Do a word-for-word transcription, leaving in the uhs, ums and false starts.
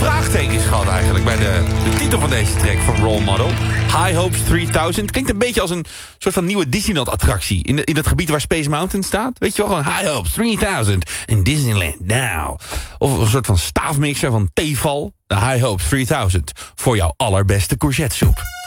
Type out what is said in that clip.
vraagtekens gehad eigenlijk bij de, de titel van deze track van Role Model. High Hopes driehonderd. Klinkt een beetje als een soort van nieuwe Disneyland-attractie. In, de, in het gebied waar Space Mountain staat. Weet je wel, gewoon High Hopes driehonderd in Disneyland Now. Of een soort van staafmixer van Tefal. De High Hopes driehonderd voor jouw allerbeste courgettesoep.